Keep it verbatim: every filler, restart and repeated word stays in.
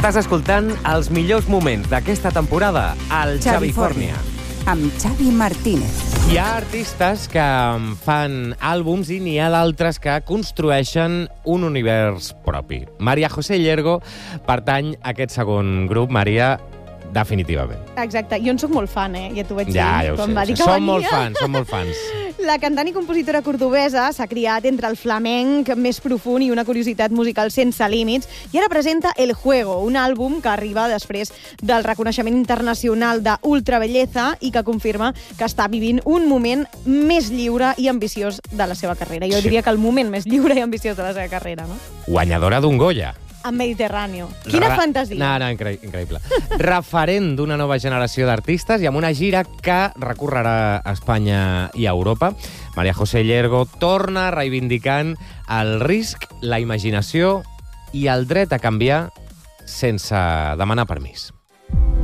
Estàs escoltant els millors moments d'aquesta temporada al Xavifòrnia. Amb Xavi Martínez. Hi ha artistes que fan àlbums i n'hi ha d'altres que construeixen un univers propi. María José Llergo pertany a aquest segon grup, Maria, definitivament. Exacte, jo en soc molt fan, eh? Ja t'ho vaig dir. Ja, ja ho Quan sé. va dir que Som venia. molt fans, som molt fans. La cantant i compositora cordobesa s'ha criat entre el flamenc més profund i una curiositat musical sense límits i ara presenta El Juego, un àlbum que arriba després del reconeixement internacional d'Ultrabelleza i que confirma que està vivint un moment més lliure i ambiciós de la seva carrera. Jo Sí. diria que el moment més lliure i ambiciós de la seva carrera, no? Guanyadora d'un Goya. En Mediterráneo. Quina Ra- fantasia. No, no, incre increïble. Referent d'una nova generació d'artistes i amb una gira que recorrerà a Espanya i a Europa. María José Llergo torna reivindicant el risc, la imaginació i el dret a canviar sense demanar permís.